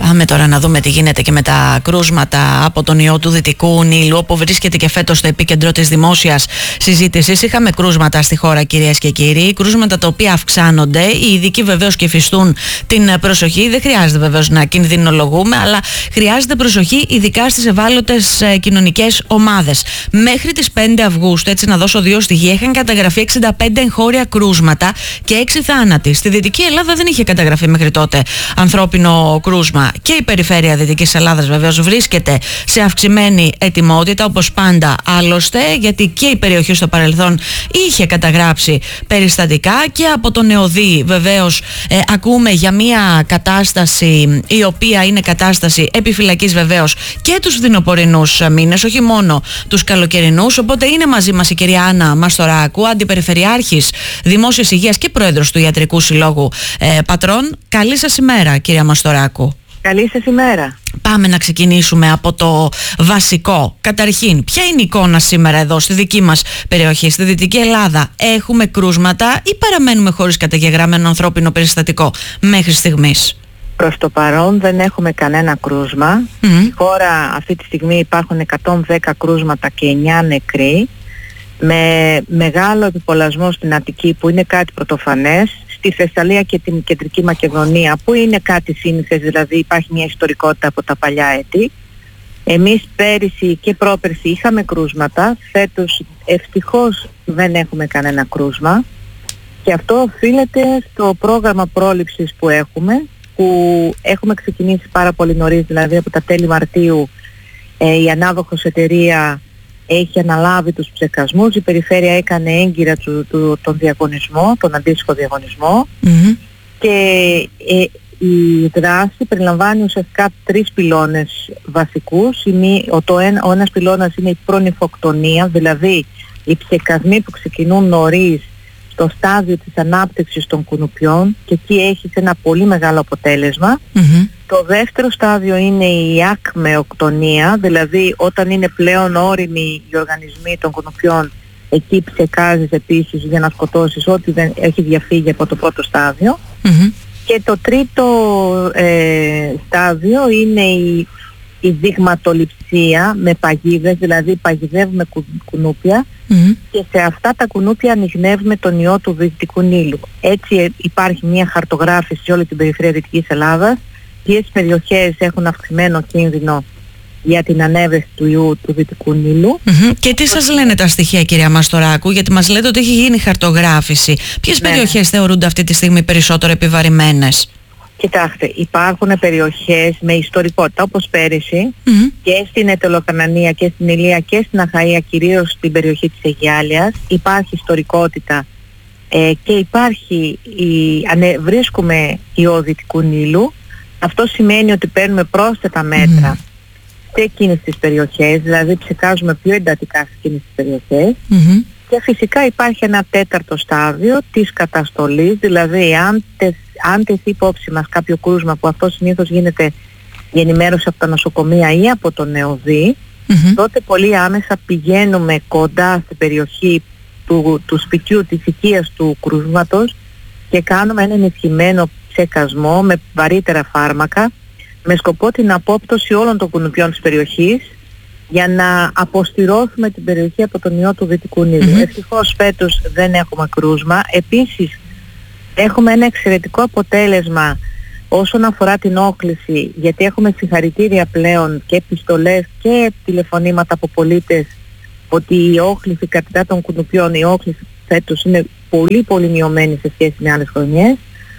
Πάμε τώρα να δούμε τι γίνεται και με τα κρούσματα από τον ιό του Δυτικού Νείλου, όπου βρίσκεται και φέτος στο επίκεντρο της δημόσιας συζήτησης. Είχαμε κρούσματα στη χώρα, κυρίες και κύριοι, κρούσματα τα οποία αυξάνονται. Οι ειδικοί βεβαίως και υφιστούν την προσοχή. Δεν χρειάζεται βεβαίως να κινδυνολογούμε, αλλά χρειάζεται προσοχή ειδικά στις ευάλωτες κοινωνικές ομάδες. Μέχρι τις 5 Αυγούστου, έτσι να δώσω 2 στοιχεία, είχαν καταγραφεί 65 εγχώρια κρούσματα και 6 θάνατοι. Στη Δυτική Ελλάδα δεν είχε καταγραφεί μέχρι τότε ανθρώπινο κρούσμα. Και η περιφέρεια Δυτικής Ελλάδας βεβαίως βρίσκεται σε αυξημένη ετοιμότητα, όπως πάντα άλλωστε, γιατί και η περιοχή στο παρελθόν είχε καταγράψει περιστατικά. Και από τον ΕΟΔΗ βεβαίως ακούμε για μια κατάσταση η οποία είναι κατάσταση επιφυλακής βεβαίως και τους φθινοπορεινούς μήνες, όχι μόνο τους καλοκαιρινούς. Οπότε είναι μαζί μας η κυρία Άννα Μαστοράκου, Αντιπεριφερειάρχης Δημόσιας Υγείας και Πρόεδρος του Ιατρικού Συλλόγου Πατρών. Καλή σας ημέρα, κυρία Μαστοράκου. Καλή σας ημέρα. Πάμε να ξεκινήσουμε από το βασικό. Καταρχήν, ποια είναι η εικόνα σήμερα εδώ στη δική μας περιοχή, στη Δυτική Ελλάδα? Έχουμε κρούσματα ή παραμένουμε χωρίς καταγεγραμμένο ανθρώπινο περιστατικό μέχρι στιγμής? Προς το παρόν δεν έχουμε κανένα κρούσμα. Στη χώρα αυτή τη στιγμή υπάρχουν 110 κρούσματα και 9 νεκροί, με μεγάλο επιπολασμό στην Αττική, που είναι κάτι πρωτοφανές, στη Θεσσαλία και την Κεντρική Μακεδονία, που είναι κάτι σύνηθες, δηλαδή υπάρχει μια ιστορικότητα από τα παλιά έτη. Εμείς πέρυσι και πρόπερσι είχαμε κρούσματα, φέτος ευτυχώς δεν έχουμε κανένα κρούσμα, και αυτό οφείλεται στο πρόγραμμα πρόληψης που έχουμε ξεκινήσει πάρα πολύ νωρίς, δηλαδή από τα τέλη Μαρτίου. Η ανάδοχος εταιρεία έχει αναλάβει τους ψεκασμούς, η περιφέρεια έκανε έγκυρα τον διαγωνισμό, τον αντίστοιχο διαγωνισμό, και η δράση περιλαμβάνει ουσιαστικά 3 πυλώνες βασικούς. Ο ένας πυλώνας είναι η προνυφοκτονία, δηλαδή οι ψεκασμοί που ξεκινούν νωρίς στο στάδιο της ανάπτυξης των κουνουπιών, και εκεί έχει ένα πολύ μεγάλο αποτέλεσμα. Το δεύτερο στάδιο είναι η ακμεοκτονία, δηλαδή όταν είναι πλέον όριμοι οι οργανισμοί των κουνουπιών, εκεί ψεκάζεις επίσης για να σκοτώσεις ό,τι δεν έχει διαφύγει από το πρώτο στάδιο. Και το τρίτο στάδιο είναι η δειγματοληψία με παγίδες, δηλαδή παγιδεύουμε κουνούπια και σε αυτά τα κουνούπια ανιχνεύουμε τον ιό του Δυτικού Νείλου. Έτσι υπάρχει μια χαρτογράφηση σε όλη την περιφέρεια Δυτικής Ελλάδας, ποιες περιοχές έχουν αυξημένο κίνδυνο για την ανέβρεση του ιού του Δυτικού Νείλου. Και τι σας λένε τα στοιχεία, κυρία Μαστοράκου, γιατί μας λέτε ότι έχει γίνει χαρτογράφηση. Ποιες περιοχές θεωρούνται αυτή τη στιγμή περισσότερο επιβαρημένες? Κοιτάξτε, υπάρχουν περιοχές με ιστορικότητα, όπως πέρυσι, και στην Αιτωλοκανανία και στην Ηλία και στην Αχαΐα, κυρίως στην περιοχή της Αιγιάλειας. Υπάρχει ιστορικότητα και βρίσκουμε ιό Δυτικού Νείλου. Αυτό σημαίνει ότι παίρνουμε πρόσθετα μέτρα σε εκείνες τις περιοχές, δηλαδή ψεκάζουμε πιο εντατικά σε εκείνες τις περιοχές. Και φυσικά υπάρχει ένα τέταρτο στάδιο της καταστολής, δηλαδή αν τεθεί υπόψη μας κάποιο κρούσμα, που αυτό συνήθως γίνεται η ενημέρωση από τα νοσοκομεία ή από τον ΕΟΔΗ, τότε πολύ άμεσα πηγαίνουμε κοντά στην περιοχή του σπιτιού, της οικίας του κρούσματος, και κάνουμε ένα ενισχυμένο ψεκασμό με βαρύτερα φάρμακα, με σκοπό την απόπτωση όλων των κουνουπιών της περιοχής, για να αποστηρώσουμε την περιοχή από τον ιό του Δυτικού Νείλου. Ευτυχώς φέτος δεν έχουμε κρούσμα. Επίσης έχουμε ένα εξαιρετικό αποτέλεσμα όσον αφορά την όχληση, γιατί έχουμε συγχαρητήρια πλέον και επιστολές και τηλεφωνήματα από πολίτες ότι η όχληση κατά των κουνουπιών, η όχληση φέτος είναι πολύ πολύ μειωμένη σε σχέση με άλλες χρονιές.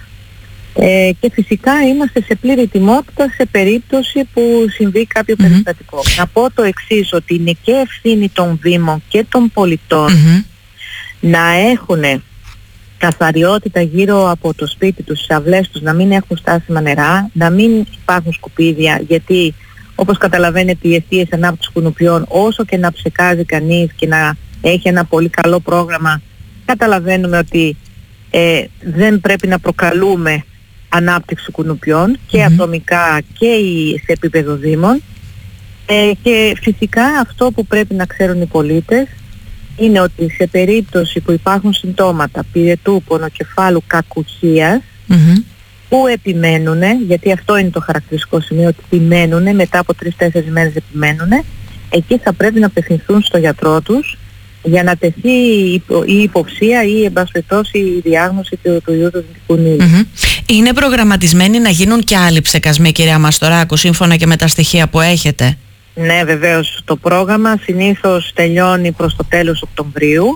Και φυσικά είμαστε σε πλήρη ετοιμότητα σε περίπτωση που συμβεί κάποιο περιστατικό. Να πω το εξής, ότι είναι και ευθύνη των Δήμων και των πολιτών να έχουν καθαριότητα γύρω από το σπίτι τους, στις αυλές τους, να μην έχουν στάσιμα νερά, να μην υπάρχουν σκουπίδια, γιατί όπως καταλαβαίνετε οι αιστείες ανάπτυξης κουνουπιών, όσο και να ψεκάζει κανείς και να έχει ένα πολύ καλό πρόγραμμα, καταλαβαίνουμε ότι δεν πρέπει να προκαλούμε ανάπτυξη κουνουπιών και ατομικά και σε επίπεδο Δήμων. Και φυσικά αυτό που πρέπει να ξέρουν οι πολίτες είναι ότι σε περίπτωση που υπάρχουν συμπτώματα πυρετού, πονοκεφάλου, κακουχίας, που επιμένουν, γιατί αυτό είναι το χαρακτηριστικό σημείο, ότι επιμένουν, μετά από 3-4 μέρες επιμένουν, εκεί θα πρέπει να απευθυνθούν στο γιατρό τους για να τεθεί η υποψία ή εν πάση περιπτώσει η διάγνωση του ιού του δυτικού νείλου. Είναι προγραμματισμένοι να γίνουν και άλλοι ψεκασμοί, κυρία Μαστοράκου, σύμφωνα και με τα στοιχεία που έχετε? Ναι, βεβαίως. Το πρόγραμμα συνήθως τελειώνει προς το τέλος Οκτωβρίου.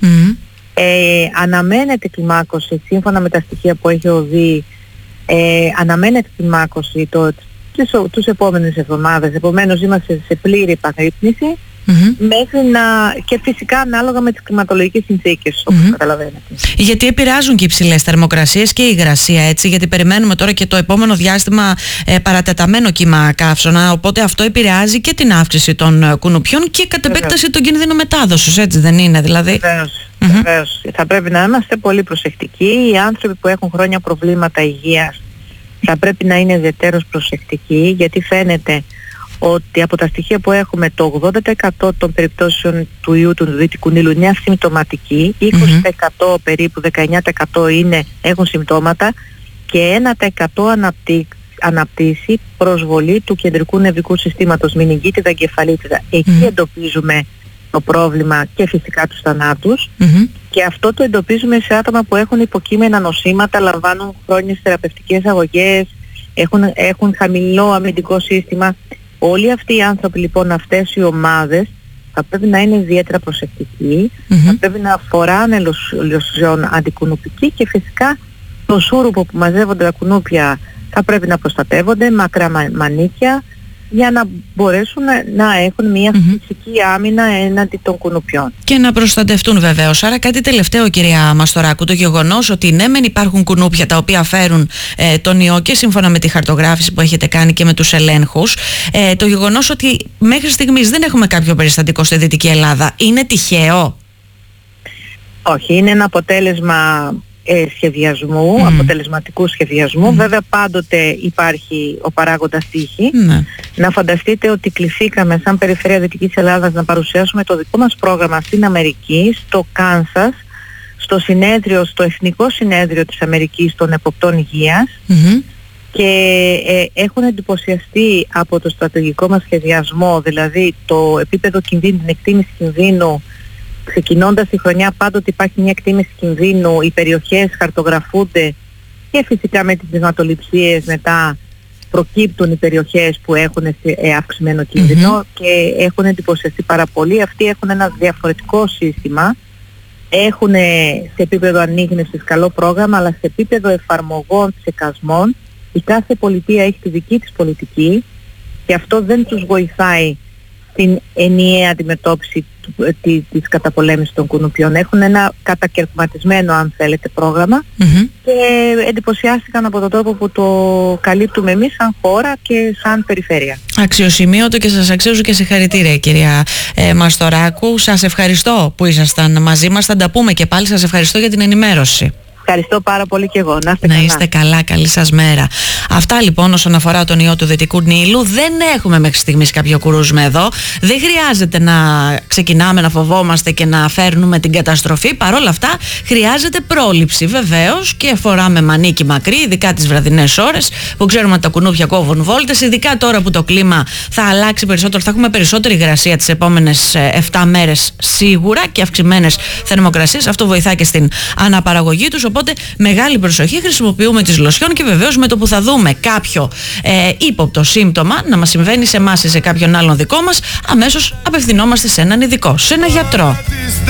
Αναμένεται κλιμάκωση, σύμφωνα με τα στοιχεία που έχει ο ΔΗ, αναμένεται κλιμάκωση τους επόμενες εβδομάδες. Επομένως είμαστε σε πλήρη επαγρύπνηση, μέχρι και φυσικά ανάλογα με τις κλιματολογικές συνθήκες, όπως καταλαβαίνετε. Γιατί επηρεάζουν και οι υψηλές θερμοκρασίες και η υγρασία, έτσι, γιατί περιμένουμε τώρα και το επόμενο διάστημα παρατεταμένο κύμα καύσωνα, οπότε αυτό επηρεάζει και την αύξηση των κουνουπιών και κατ' επέκταση τον κίνδυνο μετάδοσης, έτσι δεν είναι δηλαδή? Βεβαίως. Θα πρέπει να είμαστε πολύ προσεκτικοί. Οι άνθρωποι που έχουν χρόνια προβλήματα υγείας θα πρέπει να είναι ιδιαιτέρως προσεκτικοί, γιατί φαίνεται ότι από τα στοιχεία που έχουμε το 80% των περιπτώσεων του ιού του δυτικού νείλου είναι ασυμπτωματικοί, 20% περίπου 19% έχουν συμπτώματα και 1% αναπτύσσει προσβολή του κεντρικού νευρικού συστήματος, μηνυγκίτιδα, εγκεφαλίτιδα. Εκεί εντοπίζουμε το πρόβλημα και φυσικά τους θανάτους, και αυτό το εντοπίζουμε σε άτομα που έχουν υποκείμενα νοσήματα, λαμβάνουν χρόνιες θεραπευτικές αγωγές, έχουν χαμηλό αμυντικό σύστημα. Όλοι αυτοί οι άνθρωποι λοιπόν, αυτές οι ομάδες θα πρέπει να είναι ιδιαίτερα προσεκτικοί, θα πρέπει να φοράνε λοσιόν αντικουνουπική και φυσικά το σούρουπο που μαζεύονται τα κουνούπια θα πρέπει να προστατεύονται, μακρά μανίκια, για να μπορέσουν να έχουν μια φυσική άμυνα έναντι των κουνουπιών. Και να προστατευτούν βεβαίως. Άρα κάτι τελευταίο, κυρία Μαστοράκου, το γεγονός ότι ναι μεν υπάρχουν κουνούπια τα οποία φέρουν τον ιό και σύμφωνα με τη χαρτογράφηση που έχετε κάνει και με τους ελέγχους, το γεγονός ότι μέχρι στιγμής δεν έχουμε κάποιο περιστατικό στη Δυτική Ελλάδα, είναι τυχαίο? Όχι, είναι ένα αποτέλεσμα σχεδιασμού, αποτελεσματικού σχεδιασμού. Βέβαια πάντοτε υπάρχει ο παράγοντας τύχη. Να φανταστείτε ότι κληθήκαμε σαν Περιφέρεια Δυτικής Ελλάδας να παρουσιάσουμε το δικό μας πρόγραμμα στην Αμερική, στο Κάνσας, στο Εθνικό Συνέδριο της Αμερικής των Εποπτών Υγείας, και έχουν εντυπωσιαστεί από το στρατηγικό μας σχεδιασμό, δηλαδή το επίπεδο κινδύνου, την εκτίμηση κινδύνου. Ξεκινώντας τη χρονιά πάντοτε υπάρχει μια εκτίμηση κινδύνου, οι περιοχές χαρτογραφούνται και φυσικά με τις δειγματοληψίες μετά προκύπτουν οι περιοχές που έχουν αυξημένο κίνδυνο και έχουν εντυπωσιαστεί πάρα πολύ. Αυτοί έχουν ένα διαφορετικό σύστημα, έχουν σε επίπεδο ανίγνευσης καλό πρόγραμμα, αλλά σε επίπεδο εφαρμογών ψεκασμών η κάθε πολιτεία έχει τη δική της πολιτική και αυτό δεν τους βοηθάει στην ενιαία αντιμετώπιση της καταπολέμησης των κουνουπιών. Έχουν ένα κατακαιρματισμένο, αν θέλετε, πρόγραμμα και εντυπωσιάστηκαν από τον τρόπο που το καλύπτουμε εμείς σαν χώρα και σαν περιφέρεια. Αξιοσημείωτο και σας αξίζουν και συγχαρητήρια, κυρία Μαστοράκου. Σας ευχαριστώ που ήσασταν μαζί μας. Θα τα πούμε και πάλι. Σας ευχαριστώ για την ενημέρωση. Ευχαριστώ πάρα πολύ και εγώ. Να είστε καλά. Καλή σας μέρα. Αυτά λοιπόν όσον αφορά τον ιό του Δυτικού Νείλου. Δεν έχουμε μέχρι στιγμής κάποιο κρούσμα εδώ. Δεν χρειάζεται να ξεκινάμε να φοβόμαστε και να φέρνουμε την καταστροφή. Παρ' όλα αυτά χρειάζεται πρόληψη βεβαίως και φοράμε μανίκι μακρύ, ειδικά τις βραδινές ώρες που ξέρουμε ότι τα κουνούπια κόβουν βόλτες. Ειδικά τώρα που το κλίμα θα αλλάξει περισσότερο, θα έχουμε περισσότερη υγρασία τις επόμενες 7 μέρες σίγουρα και αυξημένες θερμοκρασίες. Αυτό βοηθάει και στην αναπαραγωγή τους. Οπότε μεγάλη προσοχή, χρησιμοποιούμε τις λοσιόν και βεβαίως με το που θα δούμε κάποιο ύποπτο σύμπτωμα να μας συμβαίνει σε εμάς ή σε κάποιον άλλον δικό μας, αμέσως απευθυνόμαστε σε έναν ειδικό, σε έναν γιατρό.